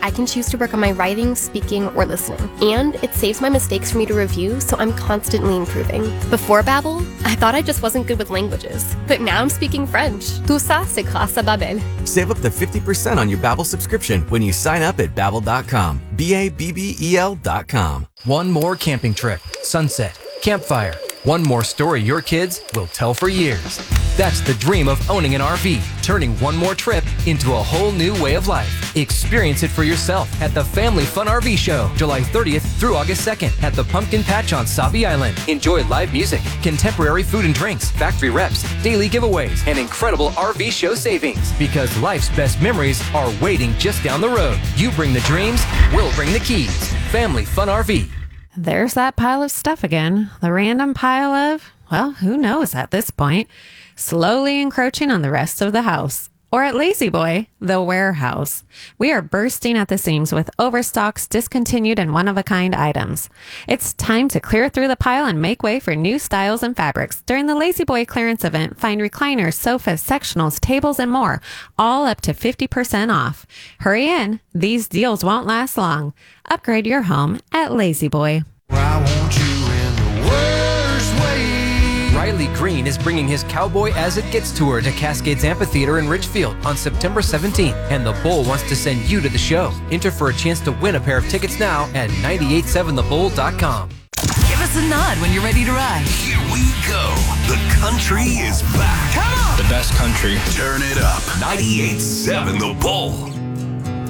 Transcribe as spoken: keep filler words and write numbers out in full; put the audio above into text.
I can choose to work on my writing, speaking, or listening. And it saves my mistakes for me to review, so I'm constantly improving. Before Babbel, I thought I just wasn't good with languages. But now I'm speaking French. Tout ça, c'est grâce à Babbel. Save up to fifty percent on your Babbel subscription when you sign up at babbel dot com. B A B B E L dot com. One more camping trip, sunset, campfire. One more story your kids will tell for years. That's the dream of owning an R V, turning one more trip into a whole new way of life. Experience it for yourself at the Family Fun R V Show, July thirtieth through August second at the Pumpkin Patch on Sauvie Island. Enjoy live music, contemporary food and drinks, factory reps, daily giveaways, and incredible R V show savings. Because life's best memories are waiting just down the road. You bring the dreams, we'll bring the keys. Family Fun R V. There's that pile of stuff again. The random pile of, well, who knows at this point, slowly encroaching on the rest of the house. Or at La-Z-Boy, the warehouse. We are bursting at the seams with overstocks, discontinued, and one-of-a-kind items. It's time to clear through the pile and make way for new styles and fabrics. During the La-Z-Boy clearance event, find recliners, sofas, sectionals, tables, and more, all up to fifty percent off. Hurry in. These deals won't last long. Upgrade your home at La-Z-Boy. I want you in the worst way. Riley Green is bringing his Cowboy As It Gets tour to Cascades Amphitheater in Richfield on September seventeenth, and the Bull wants to send you to the show. Enter for a chance to win a pair of tickets now at nine eight seven the bull dot com. Give us a nod when you're ready to ride. Here we go. The country is back. Come on! The best country. Turn it up. ninety-eight point seven The Bull.